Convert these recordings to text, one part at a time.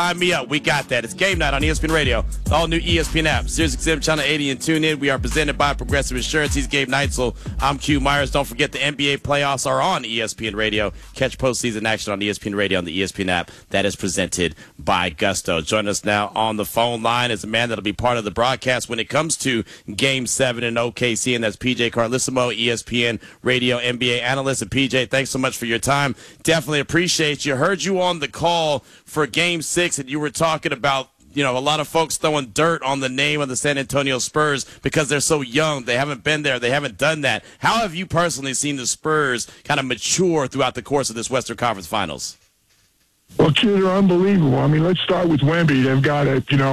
Sign me up. We got that. It's Game Night on ESPN Radio, the all-new ESPN app, SiriusXM Channel 80, and tune in. We are presented by Progressive Insurance. He's Gabe Neitzel. I'm Q Myers. Don't forget the NBA playoffs are on ESPN Radio. Catch postseason action on ESPN Radio on the ESPN app. That is presented by Gusto. Join us now on the phone line is a man that will be part of the broadcast when it comes to Game 7 in OKC, and that's PJ Carlesimo, ESPN Radio NBA analyst. And PJ, thanks so much for your time. Definitely appreciate you. Heard you on the call for Game 6, and you were talking about, a lot of folks throwing dirt on the name of the San Antonio Spurs because they're so young. They haven't been there. They haven't done that. How have you personally seen the Spurs kind of mature throughout the course of this Western Conference Finals? Well, Q, they're unbelievable. I mean, let's start with Wemby. They've got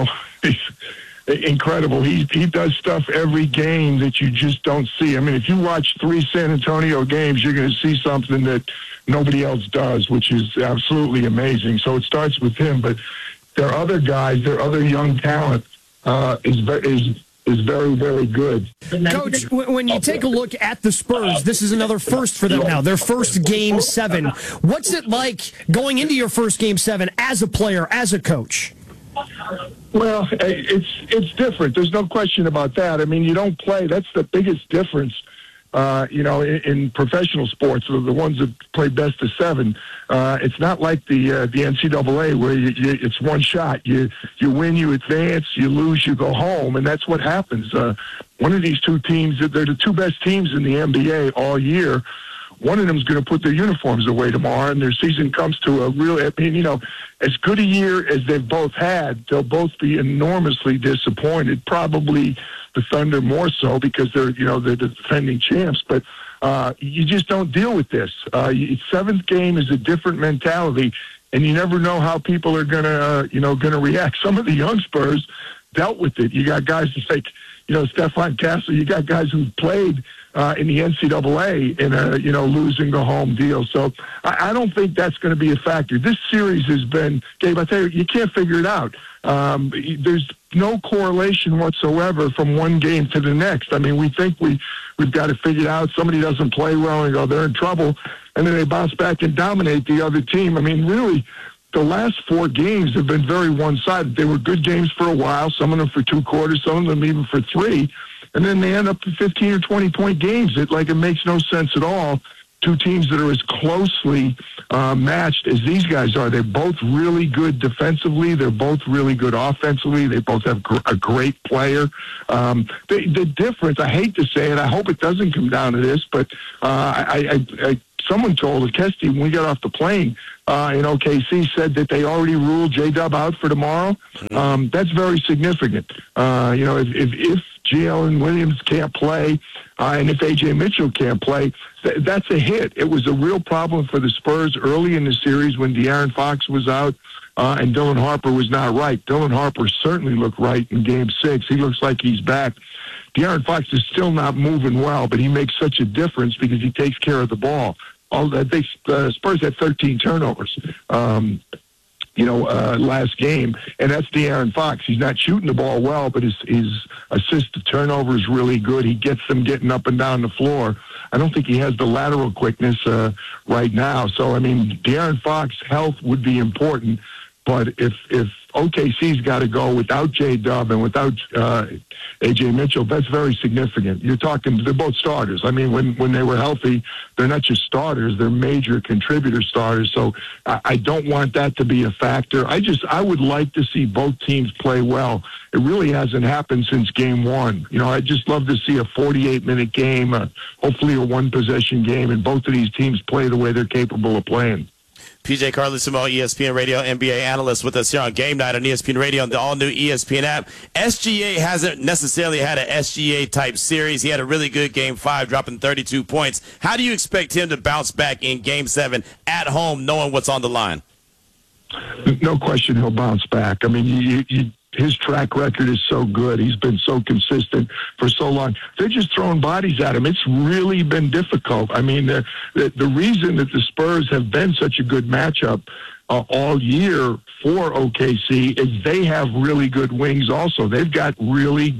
he's incredible. He does stuff every game that you just don't see. I mean, if you watch 3 San Antonio games, you're going to see something that nobody else does, which is absolutely amazing. So it starts with him, but their other guys, their other young talent is very, very good. Coach, when you take a look at the Spurs, this is another first for them now. Their first Game 7. What's it like going into your first Game 7 as a player, as a coach? Well, it's different. There's no question about that. I mean, you don't play. That's the biggest difference. In professional sports, the ones that play best of 7, it's not like the NCAA where it's one shot. You win, you advance, you lose, you go home, and that's what happens. One of these two teams, they're the 2 best teams in the NBA all year. One of them is going to put their uniforms away tomorrow, and their season comes to a real, as good a year as they've both had, they'll both be enormously disappointed. Probably the Thunder more so because they're the defending champs, but you just don't deal with this. 7th game is a different mentality, and you never know how people are gonna react. Some of the young Spurs dealt with it. You got guys like Stephon Castle. You got guys who played in the NCAA in a losing the home deal. So I don't think that's going to be a factor. This series has been, Gabe, I tell you can't figure it out. There's no correlation whatsoever from one game to the next. I mean, we think we've got it figured out. Somebody doesn't play well and go, they're in trouble, and then they bounce back and dominate the other team. I mean, really, the last 4 games have been very one-sided. They were good games for a while, some of them for 2 quarters, some of them even for 3, and then they end up in 15 or 20-point games. It makes no sense at all. 2 teams that are as closely matched as these guys are. They're both really good defensively. They're both really good offensively. They both have a great player. The difference, I hate to say it, I hope it doesn't come down to this, but someone told us, Kesty, when we got off the plane in OKC, said that they already ruled J-Dub out for tomorrow. That's very significant. If Jalen Williams can't play, and if A.J. Mitchell can't play, that's a hit. It was a real problem for the Spurs early in the series when De'Aaron Fox was out and Dylan Harper was not right. Dylan Harper certainly looked right in Game 6. He looks like he's back. De'Aaron Fox is still not moving well, but he makes such a difference because he takes care of the ball. Spurs had 13 turnovers. Last game, and that's De'Aaron Fox. He's not shooting the ball well, but his assist to turnover is really good. He gets them getting up and down the floor. I don't think he has the lateral quickness right now. So, I mean, De'Aaron Fox health would be important, but if OKC's got to go without J-Dub and without A.J. Mitchell, that's very significant. You're talking, they're both starters. I mean, when they were healthy, they're not just starters, they're major contributor starters. So I don't want that to be a factor. I would like to see both teams play well. It really hasn't happened since Game 1. I'd just love to see a 48-minute game, hopefully a one-possession game, and both of these teams play the way they're capable of playing. PJ Carlesimo, ESPN Radio NBA analyst, with us here on Game Night on ESPN Radio on the all-new ESPN app. SGA hasn't necessarily had an SGA-type series. He had a really good Game 5, dropping 32 points. How do you expect him to bounce back in Game 7 at home, knowing what's on the line? No question he'll bounce back. I mean, his track record is so good. He's been so consistent for so long. They're just throwing bodies at him. It's really been difficult. I mean, the reason that the Spurs have been such a good matchup all year for OKC is they have really good wings also. They've got really good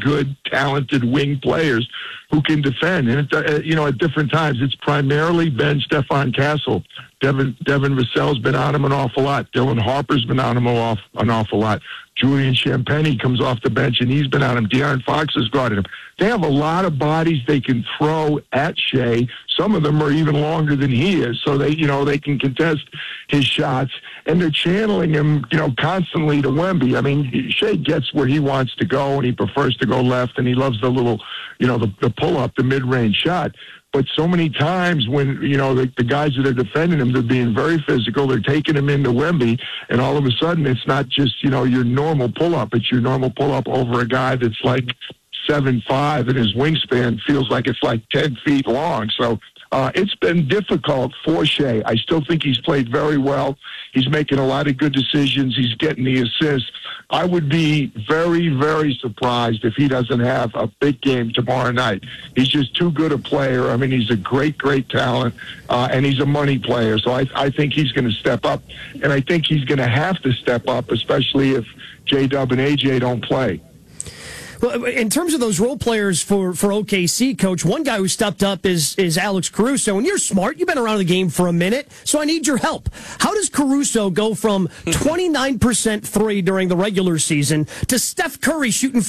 talented wing players who can defend. And, at different times, it's primarily been Stefan Castle. Devin Vassell's been on him an awful lot. Dylan Harper's been on him an awful lot. Julian Champagny comes off the bench, and he's been on him. De'Aaron Fox has guarded him. They have a lot of bodies they can throw at Shea. Some of them are even longer than he is, so they can contest his shots. And they're channeling him, constantly to Wemby. I mean, Shea gets where he wants to go, and he prefers to go left, and he loves the little, the pull-up, the mid-range shot. But so many times when, the guys that are defending him, they're being very physical. They're taking him into Wemby, and all of a sudden it's not just, your normal pull-up. It's your normal pull-up over a guy that's like 7'5", and his wingspan feels like it's like 10 feet long. So it's been difficult for Shea. I still think he's played very well. He's making a lot of good decisions. He's getting the assists. I would be very, very surprised if he doesn't have a big game tomorrow night. He's just too good a player. I mean, he's a great, great talent, and he's a money player. So I think he's going to step up, and I think he's going to have to step up, especially if J-Dub and AJ don't play. Well, in terms of those role players for OKC, Coach, one guy who stepped up is Alex Caruso. And you're smart. You've been around the game for a minute, so I need your help. How does Caruso go from 29% three during the regular season to Steph Curry shooting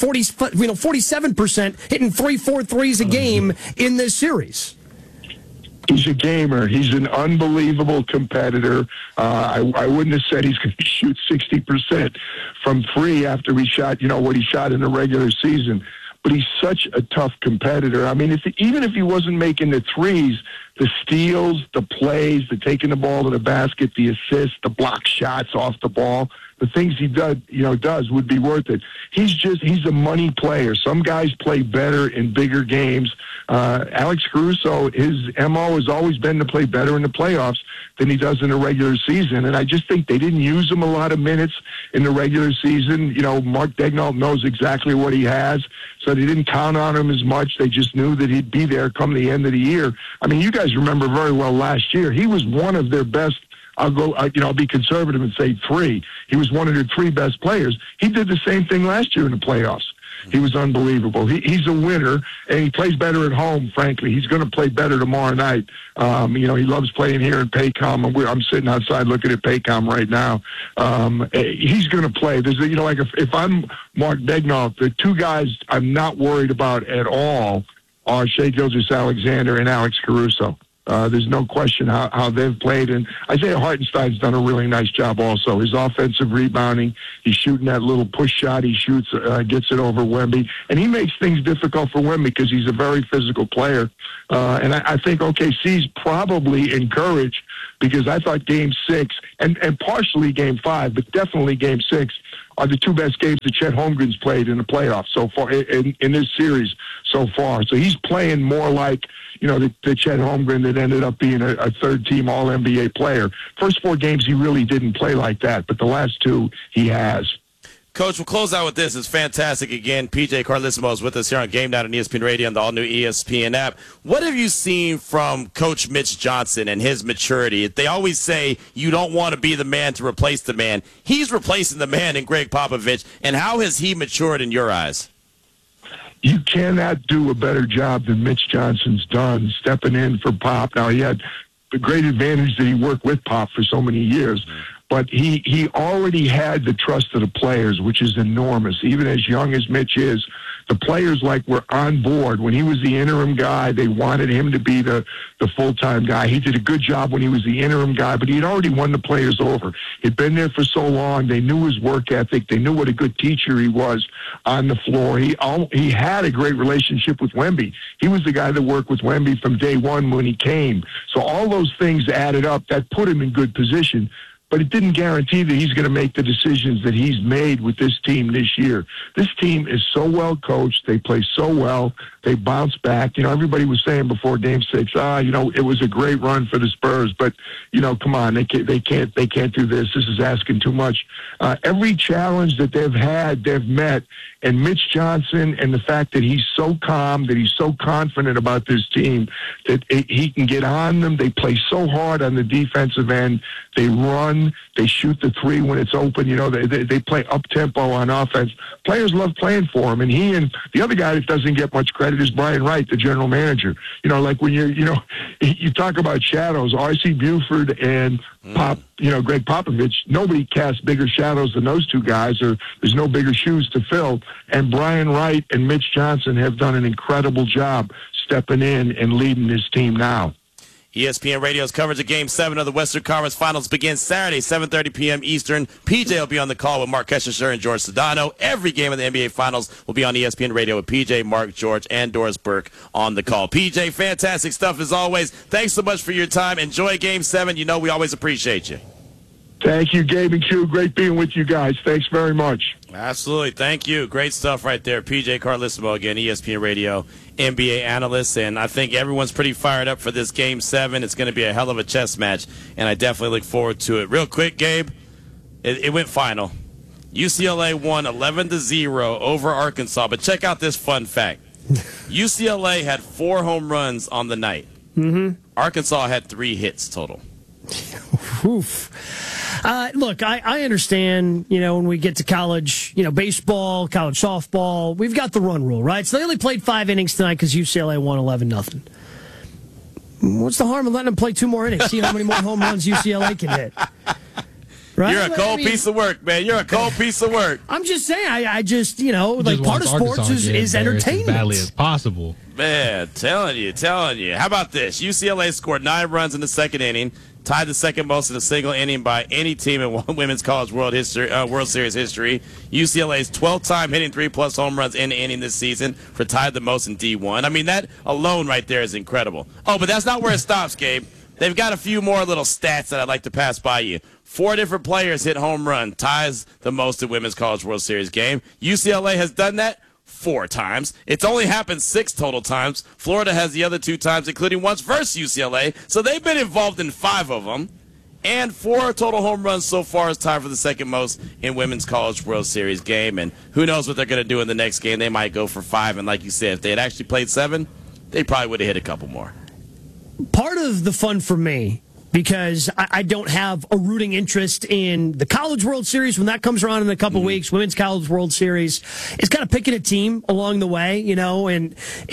47%, hitting 3-4 threes a game in this series? He's a gamer. He's an unbelievable competitor. I wouldn't have said he's going to shoot 60% from three after he shot, what he shot in the regular season. But he's such a tough competitor. I mean, even if he wasn't making the threes, the steals, the plays, the taking the ball to the basket, the assists, the block shots off the ball, the things he does would be worth it. He's a money player. Some guys play better in bigger games. Alex Caruso, his MO has always been to play better in the playoffs than he does in the regular season. And I just think they didn't use him a lot of minutes in the regular season. Mark Daigneault knows exactly what he has, so they didn't count on him as much. They just knew that he'd be there come the end of the year. I mean, you guys remember very well last year. He was one of their best. I'll be conservative and say three. He was one of their three best players. He did the same thing last year in the playoffs. He was unbelievable. He's a winner, and he plays better at home, frankly. He's going to play better tomorrow night. He loves playing here in Paycom. I'm sitting outside looking at Paycom right now. He's going to play. There's if I'm Mark Daigneault, the two guys I'm not worried about at all are Shai Gilgeous-Alexander and Alex Caruso. There's no question how they've played. And Isaiah Hartenstein's done a really nice job also. His offensive rebounding, he's shooting that little push shot. He shoots, gets it over Wemby. And he makes things difficult for Wemby because he's a very physical player. And I think OKC's probably encouraged because I thought Game 6 and partially Game 5, but definitely Game 6 are the two best games that Chet Holmgren's played in the playoffs so far, in this series so far. So he's playing more like, the Chet Holmgren that ended up being a third-team All-NBA player. First 4 games, he really didn't play like that, but the last 2, he has. Coach, we'll close out with this. It's fantastic. Again, PJ Carlesimo is with us here on Game Night on ESPN Radio and the all-new ESPN app. What have you seen from Coach Mitch Johnson and his maturity? They always say you don't want to be the man to replace the man. He's replacing the man in Greg Popovich, and how has he matured in your eyes? You cannot do a better job than Mitch Johnson's done stepping in for Pop. Now, he had the great advantage that he worked with Pop for so many years. But he already had the trust of the players, which is enormous. Even as young as Mitch is, the players were on board. When he was the interim guy, they wanted him to be the full-time guy. He did a good job when he was the interim guy, but he had already won the players over. He'd been there for so long. They knew his work ethic. They knew what a good teacher he was on the floor. He had a great relationship with Wemby. He was the guy that worked with Wemby from day one when he came. So all those things added up. That put him in good position. But it didn't guarantee that he's going to make the decisions that he's made with this team this year. This team is so well coached. They play so well. They bounce back. Everybody was saying before Game 6, it was a great run for the Spurs, but come on, they can't do this. This is asking too much. Every challenge that they've had, they've met, and Mitch Johnson, and the fact that he's so calm, that he's so confident about this team, that he can get on them. They play so hard on the defensive end. They run. They shoot the three when it's open. You know, they play up-tempo on offense. Players love playing for him. And he and the other guy that doesn't get much credit is Brian Wright, the general manager. You know, like when you talk about shadows, R.C. Buford and Greg Popovich, nobody casts bigger shadows than those two guys, or there's no bigger shoes to fill. And Brian Wright and Mitch Johnson have done an incredible job stepping in and leading this team now. ESPN Radio's coverage of Game 7 of the Western Conference Finals begins Saturday, 7:30 p.m. Eastern. PJ will be on the call with Mark Keshisher and George Sedano. Every game of the NBA Finals will be on ESPN Radio with PJ, Mark, George, and Doris Burke on the call. PJ, fantastic stuff as always. Thanks so much for your time. Enjoy Game 7. You know we always appreciate you. Thank you, Gabe and Q. Great being with you guys. Thanks very much. Absolutely. Thank you. Great stuff right there. PJ Carlissimo, again, ESPN Radio NBA analyst, and I think everyone's pretty fired up for this Game 7. It's going to be a hell of a chess match, and I definitely look forward to it. Real quick, Gabe, it went final. UCLA won 11-0 over Arkansas, but check out this fun fact. UCLA had 4 home runs on the night. Arkansas had 3 hits total. Oof. Look, I understand, when we get to college, baseball, college softball, we've got the run rule, right? So they only played 5 innings tonight because UCLA won 11-0. What's the harm in letting them play 2 more innings? See how many more home runs UCLA can hit. Right? You're a cold piece of work, man. You're a cold piece of work. I'm just saying, I just part of sports is entertainment. As badly as possible. Man, telling you. How about this? UCLA scored 9 runs in the second inning, tied the second most in a single inning by any team in Women's College World Series history. UCLA's 12th time hitting 3+ home runs in the inning this season, for tied the most in D1. I mean, that alone right there is incredible. Oh, but that's not where it stops, Gabe. They've got a few more little stats that I'd like to pass by you. 4 different players hit home run, ties the most in Women's College World Series game. UCLA has done that 4 times. It's only happened 6 total times. Florida has the other 2 times, including once versus UCLA. So they've been involved in 5 of them. And 4 total home runs so far is tied for the second most in Women's College World Series game. And who knows what they're going to do in the next game. They might go for 5. And like you said, if they had actually played 7, they probably would have hit a couple more. Part of the fun for me, because I don't have a rooting interest in the College World Series when that comes around in a couple weeks, Women's College World Series, is kind of picking a team along the way, and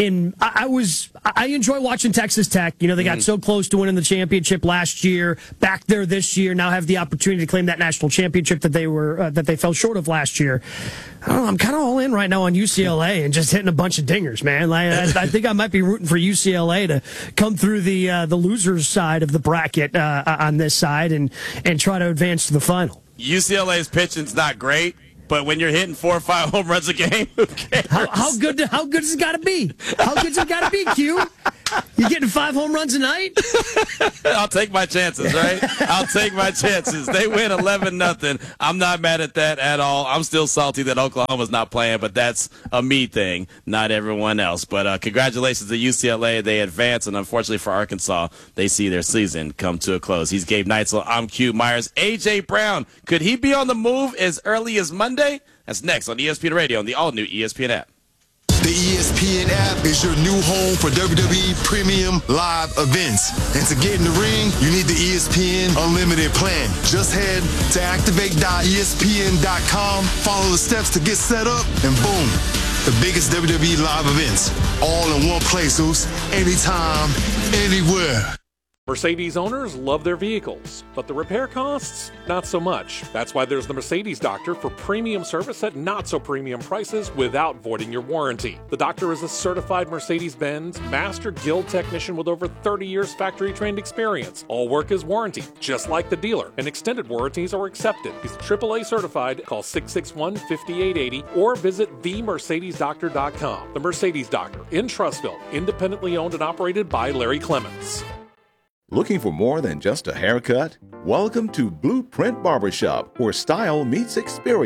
I enjoy watching Texas Tech. They got so close to winning the championship last year, back there this year, now have the opportunity to claim that national championship that they fell short of last year. I don't know, I'm kind of all in right now on UCLA and just hitting a bunch of dingers, man. I think I might be rooting for UCLA to come through the losers side of the bracket on this side and try to advance to the final. UCLA's pitching's not great, but when you're hitting 4 or 5 home runs a game, who cares? How good has it got to be? How good's it got to be, Q? You getting 5 home runs a night? I'll take my chances, right? I'll take my chances. They win 11-0. I'm not mad at that at all. I'm still salty that Oklahoma's not playing, but that's a me thing, not everyone else. But congratulations to UCLA. They advance, and unfortunately for Arkansas, they see their season come to a close. He's Gabe Neitzel. I'm Q Myers. A.J. Brown, could he be on the move as early as Monday? That's next on ESPN Radio and the all-new ESPN app. The ESPN app is your new home for WWE Premium Live events. And to get in the ring, you need the ESPN Unlimited plan. Just head to activate.espn.com, follow the steps to get set up, and boom, the biggest WWE live events. All in one place, Zeus. Anytime, anywhere. Mercedes owners love their vehicles, but the repair costs, not so much. That's why there's the Mercedes Doctor for premium service at not so premium prices without voiding your warranty. The Doctor is a certified Mercedes-Benz Master Guild technician with over 30 years factory-trained experience. All work is warranted, just like the dealer, and extended warranties are accepted. He's AAA certified. Call 661-5880 or visit themercedesdoctor.com. The Mercedes Doctor in Trussville, independently owned and operated by Larry Clements. Looking for more than just a haircut? Welcome to Blueprint Barbershop, where style meets experience.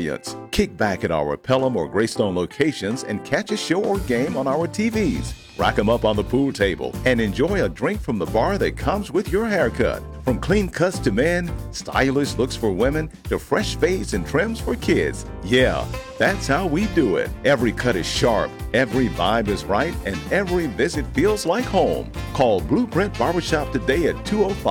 Kick back at our Pelham or Greystone locations and catch a show or game on our TVs. Rack them up on the pool table and enjoy a drink from the bar that comes with your haircut. From clean cuts to men, stylish looks for women, to fresh fades and trims for kids. Yeah, that's how we do it. Every cut is sharp, every vibe is right, and every visit feels like home. Call Blueprint Barbershop today at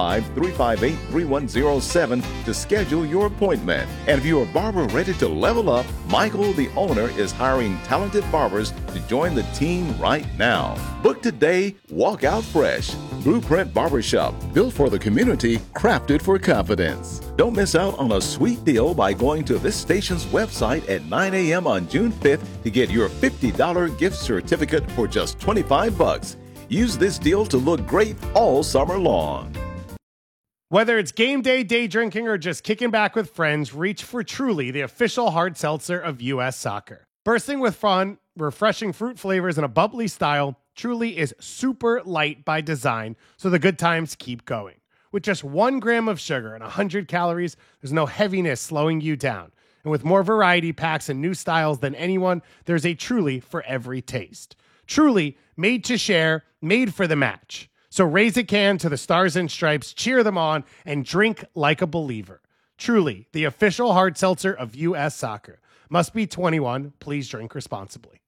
205-358-3107 to schedule your appointment. And if you're a barber ready to level up, Michael, the owner, is hiring talented barbers to join the team right now. Book today, walk out fresh. Blueprint Barbershop, built for the community, crafted for confidence. Don't miss out on a sweet deal by going to this station's website at 9 a.m. on June 5th to get your $50 gift certificate for just $25. Use this deal to look great all summer long. Whether it's game day, day drinking, or just kicking back with friends, reach for Truly, the official hard seltzer of U.S. Soccer. Bursting with fun, refreshing fruit flavors, and a bubbly style, Truly is super light by design, so the good times keep going. With just 1 gram of sugar and 100 calories, there's no heaviness slowing you down. And with more variety packs and new styles than anyone, there's a Truly for every taste. Truly, made to share, made for the match. So raise a can to the Stars and Stripes, cheer them on, and drink like a believer. Truly, the official hard seltzer of U.S. Soccer. Must be 21. Please drink responsibly.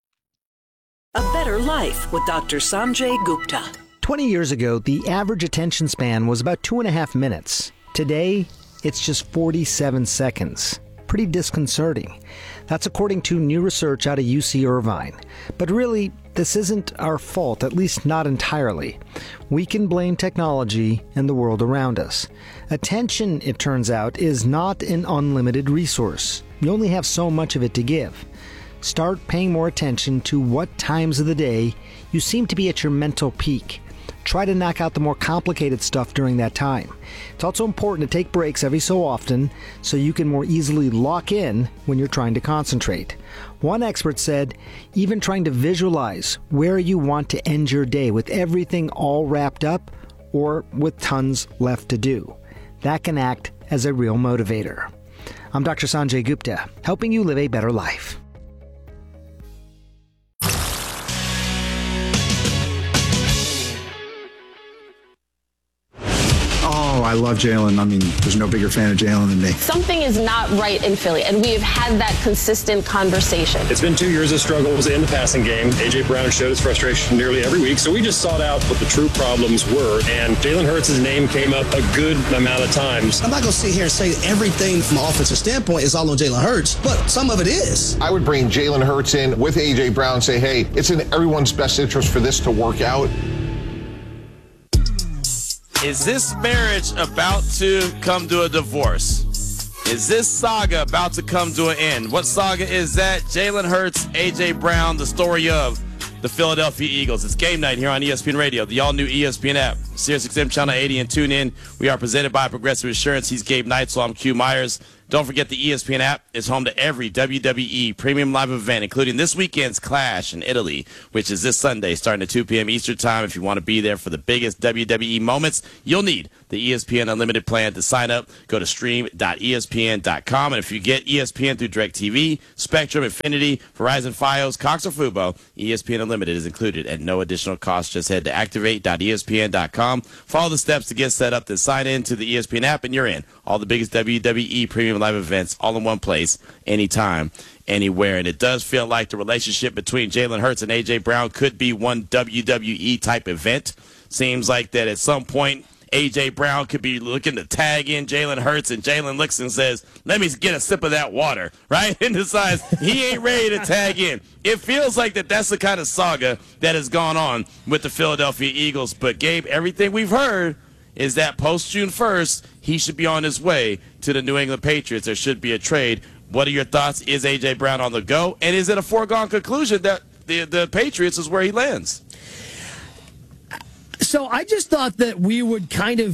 A Better Life with Dr. Sanjay Gupta. 20 years ago, the average attention span was about 2.5 minutes. Today, it's just 47 seconds. Pretty disconcerting. That's according to new research out of UC Irvine. But really, this isn't our fault, at least not entirely. We can blame technology and the world around us. Attention, it turns out, is not an unlimited resource. You only have so much of it to give. Start paying more attention to what times of the day you seem to be at your mental peak. Try to knock out the more complicated stuff during that time. It's also important to take breaks every so often so you can more easily lock in when you're trying to concentrate. One expert said, even trying to visualize where you want to end your day with everything all wrapped up or with tons left to do. That can act as a real motivator. I'm Dr. Sanjay Gupta, helping you live a better life. Oh, I love Jalen. I mean, there's no bigger fan of Jalen than me. Something is not right in Philly, and we have had that consistent conversation. It's been 2 years of struggles in the passing game. A.J. Brown has showed his frustration nearly every week, so we just sought out what the true problems were, and Jalen Hurts' name came up a good amount of times. I'm not going to sit here and say everything from an offensive standpoint is all on Jalen Hurts, but some of it is. I would bring Jalen Hurts in with A.J. Brown and say, hey, it's in everyone's best interest for this to work out. Is this marriage about to come to a divorce? Is this saga about to come to an end? What saga is that? Jalen Hurts, A.J. Brown, the story of the Philadelphia Eagles. It's game night here on ESPN Radio, the all-new ESPN app, SiriusXM Channel 80, and tune in. We are presented by Progressive Insurance. He's Gabe Neitzel. I'm Q Myers. Don't forget the ESPN app is home to every WWE premium live event, including this weekend's Clash in Italy, which is this Sunday starting at 2 p.m. Eastern Time. If you want to be there for the biggest WWE moments, you'll need the ESPN Unlimited plan to sign up. Go to stream.espn.com. And if you get ESPN through DirecTV, Spectrum, Infinity, Verizon Fios, Cox, or Fubo, ESPN Unlimited is included at no additional cost. Just head to activate.espn.com. Follow the steps to get set up, then sign in to the ESPN app, and you're in. All the biggest WWE premium live events all in one place, anytime, anywhere. And it does feel like the relationship between Jalen Hurts and A.J. Brown could be one WWE type event. Seems like that at some point A.J. Brown could be looking to tag in Jalen Hurts, and Jalen looks and says, let me get a sip of that water, right? And decides he ain't ready to tag in. It feels like that's the kind of saga that has gone on with the Philadelphia Eagles. But, Gabe, everything we've heard is that post-June 1st, he should be on his way to the New England Patriots. There should be a trade. What are your thoughts? Is A.J. Brown on the go? And is it a foregone conclusion that the Patriots is where he lands? So I just thought that we would kind of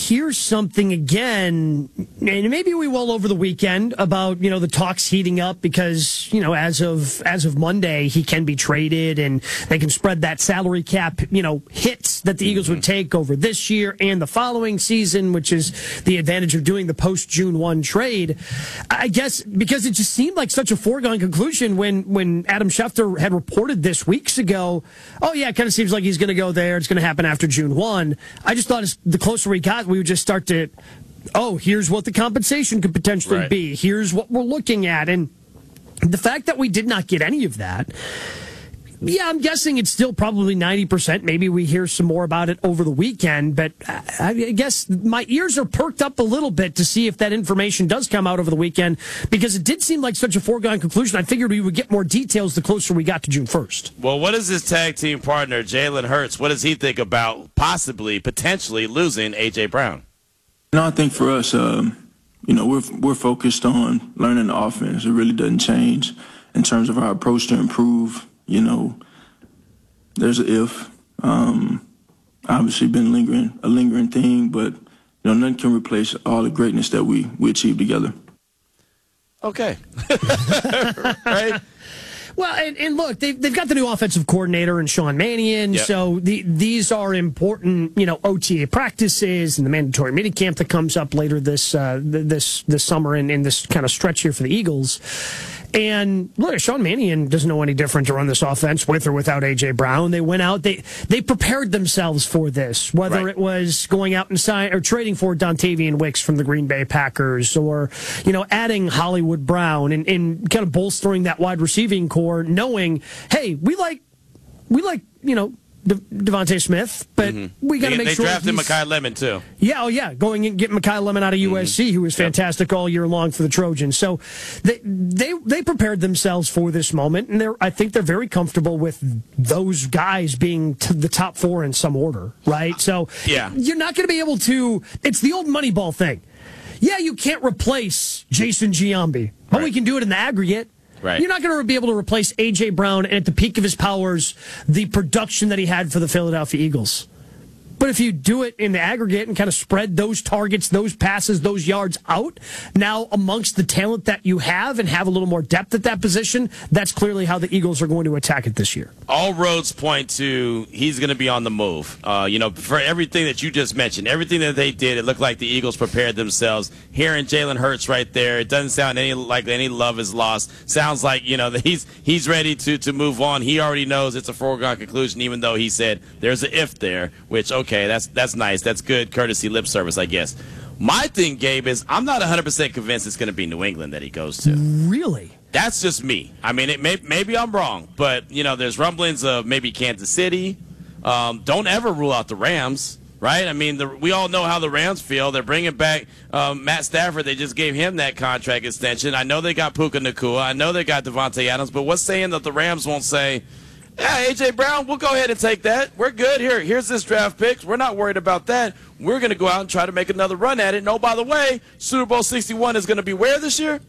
hear something again, and maybe we will over the weekend, about, the talks heating up because, as of Monday, he can be traded and they can spread that salary cap, hits that the Eagles would take over this year and the following season, which is the advantage of doing the post-June 1 trade. I guess because it just seemed like such a foregone conclusion when Adam Schefter had reported this weeks ago, oh yeah, it kind of seems like he's going to go there. It's going to happen after June 1. I just thought the closer we got, we would just start to, here's what the compensation could potentially be. Here's what we're looking at. And the fact that we did not get any of that, yeah, I'm guessing it's still probably 90%. Maybe we hear some more about it over the weekend, but I guess my ears are perked up a little bit to see if that information does come out over the weekend, because it did seem like such a foregone conclusion. I figured we would get more details the closer we got to June 1st. Well, what does his tag team partner, Jalen Hurts, what does he think about potentially losing A.J. Brown? I think for us, we're focused on learning the offense. It really doesn't change in terms of our approach to improve. There's an if. Obviously been a lingering thing, but nothing can replace all the greatness that we achieved together. Okay. Right? Well, and look, they've got the new offensive coordinator and Sean Mannion, so these are important, OTA practices and the mandatory minicamp that comes up later this summer and in this kind of stretch here for the Eagles. And look, Sean Mannion doesn't know any different to run this offense with or without A.J. Brown. They went out, they prepared themselves for this, whether it was going out and trading for Dontavian Wicks from the Green Bay Packers, or, adding Hollywood Brown and kind of bolstering that wide receiving core, knowing, hey, we like, Devontae Smith, but we got to make sure. They drafted Mekhi Lemon too. Yeah, going and getting Mekhi Lemon out of USC, who was fantastic all year long for the Trojans. So they prepared themselves for this moment, and I think they're very comfortable with those guys being the top four in some order, right? So you're not going to be able to. It's the old Moneyball thing. Yeah, you can't replace Jason Giambi, but we can do it in the aggregate. Right. You're not going to be able to replace A.J. Brown and at the peak of his powers, the production that he had for the Philadelphia Eagles. But if you do it in the aggregate and kind of spread those targets, those passes, those yards out, now amongst the talent that you have and have a little more depth at that position, that's clearly how the Eagles are going to attack it this year. All roads point to he's going to be on the move. For everything that you just mentioned, everything that they did, it looked like the Eagles prepared themselves. Hearing Jalen Hurts right there, it doesn't sound like any love is lost. Sounds like, that he's ready to move on. He already knows it's a foregone conclusion, even though he said there's an if there, which, okay, that's nice. That's good courtesy lip service, I guess. My thing, Gabe, is I'm not 100% convinced it's going to be New England that he goes to. Really? That's just me. I mean, maybe I'm wrong, but, there's rumblings of maybe Kansas City. Don't ever rule out the Rams, right? I mean, we all know how the Rams feel. They're bringing back Matt Stafford. They just gave him that contract extension. I know they got Puka Nacua. I know they got Devontae Adams, but what's saying that the Rams won't say, yeah, A.J. Brown, we'll go ahead and take that. We're good. Here's this draft pick. We're not worried about that. We're going to go out and try to make another run at it. And, oh, by the way, Super Bowl 61 is going to be where this year?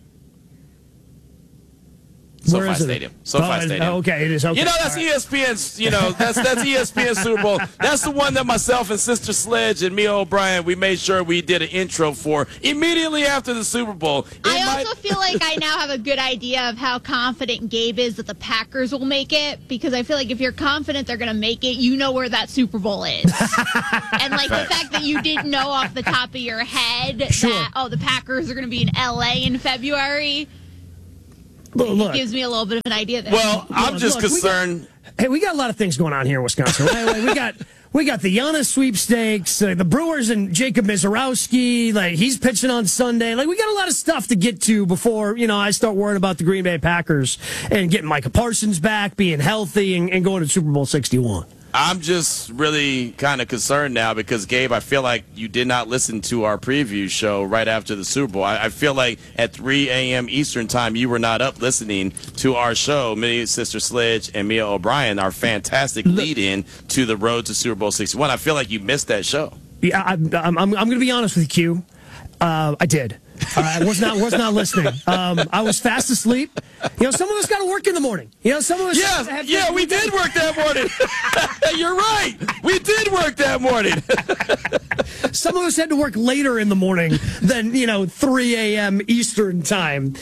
SoFi Stadium. SoFi Stadium. Okay, it is. Okay. That's ESPN's, that's ESPN Super Bowl. That's the one that myself and Sister Sledge and Mia O'Brien, we made sure we did an intro for immediately after the Super Bowl. I also feel like I now have a good idea of how confident Gabe is that the Packers will make it, because I feel like if you're confident they're going to make it, you know where that Super Bowl is. And, the fact that you didn't know off the top of your head that, the Packers are going to be in L.A. in February. It gives me a little bit of an idea there. Well, I'm just concerned. We got a lot of things going on here in Wisconsin. We got the Giannis sweepstakes, the Brewers and Jacob Mizorowski. He's pitching on Sunday. We got a lot of stuff to get to before, I start worrying about the Green Bay Packers and getting Micah Parsons back, being healthy, and going to Super Bowl 61. I'm just really kind of concerned now because, Gabe, I feel like you did not listen to our preview show right after the Super Bowl. I feel like at 3 a.m. Eastern time, you were not up listening to our show, me, Sister Sledge, and Mia O'Brien, our fantastic lead-in to the road to Super Bowl 61. I feel like you missed that show. Yeah, I'm going to be honest with you, Q. I did. I was not listening. I was fast asleep. Some of us got to work in the morning. Some of us. We did work that morning. You're right. We did work that morning. Some of us had to work later in the morning than 3 a.m. Eastern time.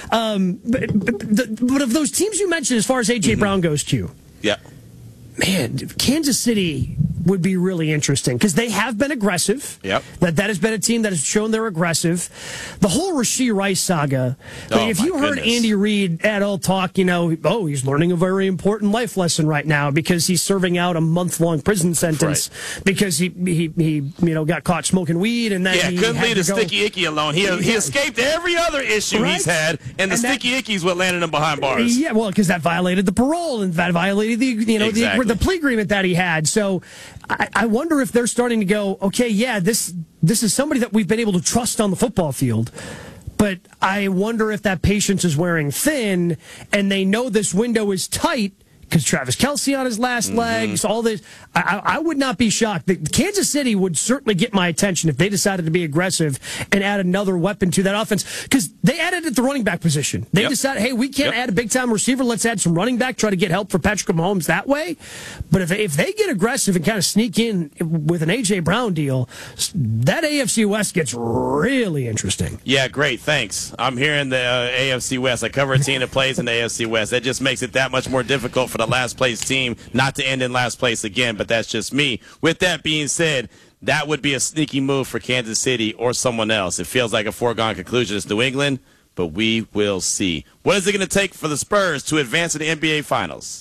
But of those teams you mentioned, as far as A.J. Brown goes, Q. Yeah. Man, Kansas City would be really interesting because they have been aggressive. Yep. That has been a team that has shown they're aggressive. The whole Rashee Rice saga. If you heard Andy Reid at all talk, he's learning a very important life lesson right now because he's serving out a month-long prison sentence because he got caught smoking weed and then he couldn't leave the go. sticky icky alone. He escaped every other issue he's had, and the sticky icky is what landed him behind bars. Yeah, well, because that violated the parole and that violated the plea agreement that he had. So I wonder if they're starting to go, okay, yeah, this is somebody that we've been able to trust on the football field. But I wonder if that patience is wearing thin and they know this window is tight because Travis Kelce on his last legs, all this. I would not be shocked. Kansas City would certainly get my attention if they decided to be aggressive and add another weapon to that offense because they added at the running back position. They decided, hey, we can't add a big-time receiver. Let's add some running back, try to get help for Patrick Mahomes that way. But if they get aggressive and kind of sneak in with an A.J. Brown deal, that AFC West gets really interesting. Yeah, great. Thanks. I'm here in the AFC West. I cover a team that plays in the AFC West. That just makes it that much more difficult for the last place team not to end in last place again, but that's just me. With that being said, that would be a sneaky move for Kansas City or someone else. It feels like a foregone conclusion. It's New England, but we will see. What is it going to take for the Spurs to advance to the NBA Finals?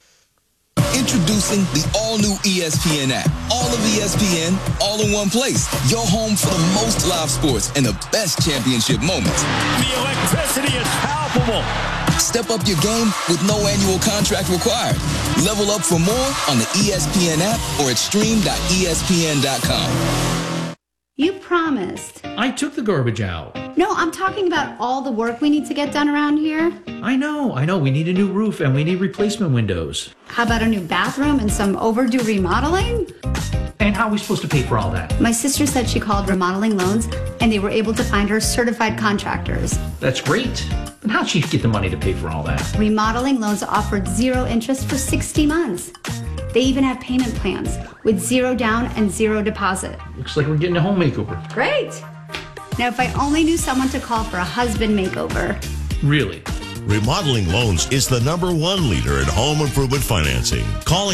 Introducing the all-new ESPN app. All of ESPN, all in one place. Your home for the most live sports and the best championship moments. The electricity is palpable. Step up your game with no annual contract required. Level up for more on the ESPN app or at stream.espn.com. You promised. I took the garbage out. No, I'm talking about all the work we need to get done around here. I know. We need a new roof and we need replacement windows. How about a new bathroom and some overdue remodeling? And how are we supposed to pay for all that? My sister said she called Remodeling Loans and they were able to find her certified contractors. That's great. But how'd she get the money to pay for all that? Remodeling Loans offered 0 interest for 60 months. They even have payment plans with 0 down and 0 deposit. Looks like we're getting a home makeover. Great. Now, if I only knew someone to call for a husband makeover. Really? Remodeling Loans is the #1 leader in home improvement financing. Call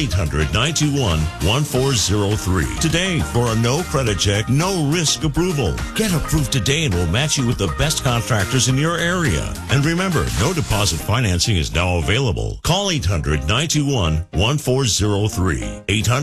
800-921-1403 today for a no credit check, no risk approval. Get approved today and we'll match you with the best contractors in your area. And remember, no deposit financing is now available. Call 800-921-1403.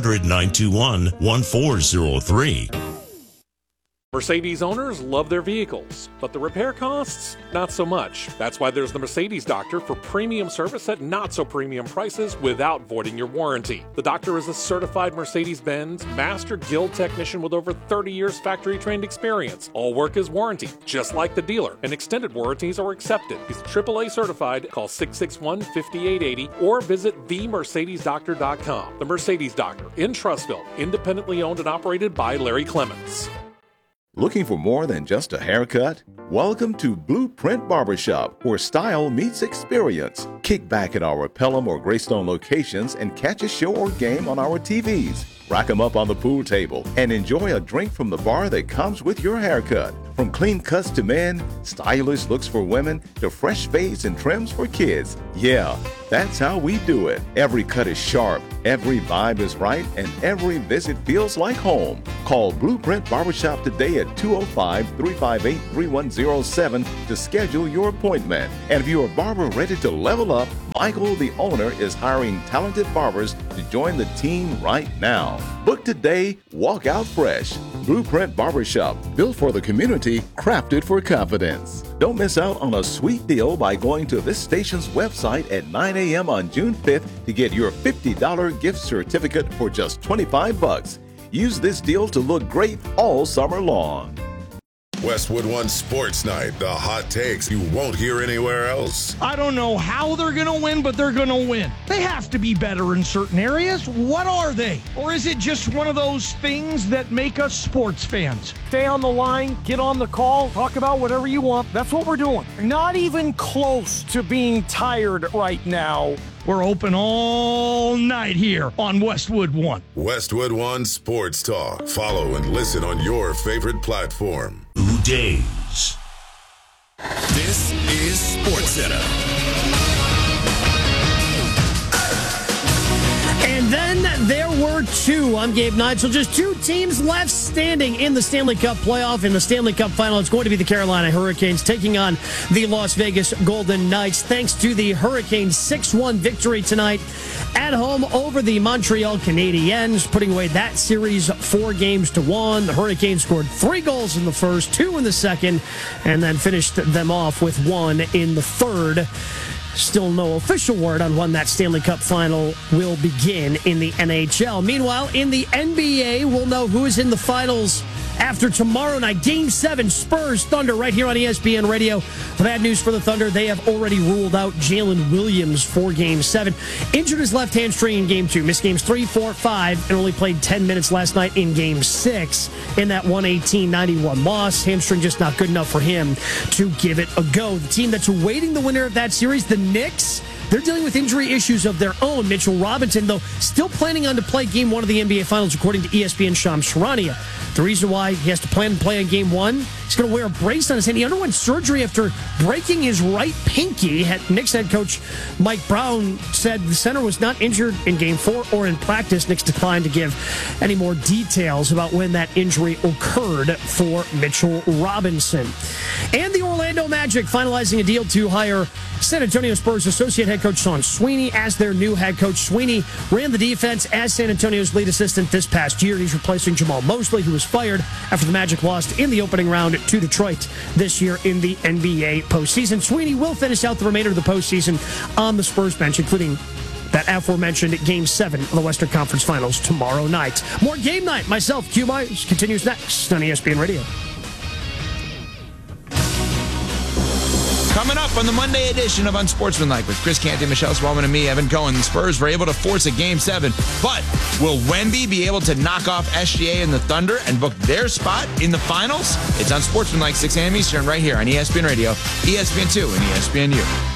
800-921-1403. Mercedes owners love their vehicles, but the repair costs, not so much. That's why there's the Mercedes Doctor for premium service at not so premium prices without voiding your warranty. The doctor is a certified Mercedes-Benz Master Guild technician with over 30 years factory-trained experience. All work is warranted, just like the dealer, and extended warranties are accepted. He's AAA certified. Call 661-5880 or visit themercedesdoctor.com. The Mercedes Doctor in Trussville, independently owned and operated by Larry Clements. Looking for more than just a haircut? Welcome to Blueprint Barbershop, where style meets experience. Kick back at our Pelham or Greystone locations and catch a show or game on our TVs. Rack them up on the pool table and enjoy a drink from the bar that comes with your haircut. From clean cuts to men, stylish looks for women, to fresh fades and trims for kids. Yeah, that's how we do it. Every cut is sharp, every vibe is right, and every visit feels like home. Call Blueprint Barbershop today at 205-358-3107 to schedule your appointment. And if you're a barber ready to level up, Michael, the owner, is hiring talented barbers to join the team right now. Book today, walk out fresh. Blueprint Barbershop, built for the community, crafted for confidence. Don't miss out on a sweet deal by going to this station's website at 9 a.m. on June 5th to get your $50 gift certificate for just $25. Use this deal to look great all summer long. Westwood One Sports Night, the hot takes you won't hear anywhere else. I don't know how they're going to win, but they're going to win. They have to be better in certain areas. What are they? Or is it just one of those things that make us sports fans? Stay on the line, get on the call, talk about whatever you want. That's what we're doing. Not even close to being tired right now. We're open all night here on Westwood One. Westwood One Sports Talk. Follow and listen on your favorite platform. Ooh Days. This is Sports Center. And then there were two. I'm Gabe Neitzel. Just two teams left standing in the Stanley Cup playoff. In the Stanley Cup final, it's going to be the Carolina Hurricanes taking on the Las Vegas Golden Knights. Thanks to the Hurricanes' 6-1 victory tonight at home over the Montreal Canadiens, putting away that series 4-1. The Hurricanes scored 3 goals in the first, 2 in the second, and then finished them off with 1 in the third. Still no official word on when that Stanley Cup final will begin in the NHL. Meanwhile, in the NBA, we'll know who is in the finals after tomorrow night. Game 7, Spurs Thunder, right here on ESPN Radio. The bad news for the Thunder, they have already ruled out Jalen Williams for Game 7. Injured his left hamstring in Game 2. Missed Games 3, 4, 5, and only played 10 minutes last night in Game 6 in that 118-91 loss. Hamstring just not good enough for him to give it a go. The team that's awaiting the winner of that series, the Knicks, they're dealing with injury issues of their own. Mitchell Robinson, though, still planning on to play Game 1 of the NBA Finals, according to ESPN Shams Charania. The reason why he has to plan to play in Game 1, he's going to wear a brace on his hand. He underwent surgery after breaking his right pinky. Knicks head coach Mike Brown said the center was not injured in Game 4 or in practice. Knicks declined to give any more details about when that injury occurred for Mitchell Robinson. And the Orlando Magic finalizing a deal to hire San Antonio Spurs associate head coach Sean Sweeney as their new head coach. Sweeney ran the defense as San Antonio's lead assistant this past year. He's replacing Jamal Mosley, who was fired after the Magic lost in the opening round to Detroit this year in the NBA postseason. Sweeney will finish out the remainder of the postseason on the Spurs bench, including that aforementioned Game 7 of the Western Conference Finals tomorrow night. More Game Night. Myself, Q Myers, continues next on ESPN Radio. Coming up on the Monday edition of Unsportsmanlike with Chris Canty, Michelle Swellman, and me, Evan Cohen. The Spurs were able to force a Game 7, but will Wemby be able to knock off SGA and the Thunder and book their spot in the finals? It's Unsportsmanlike, 6 a.m. Eastern, right here on ESPN Radio, ESPN2, and ESPNU.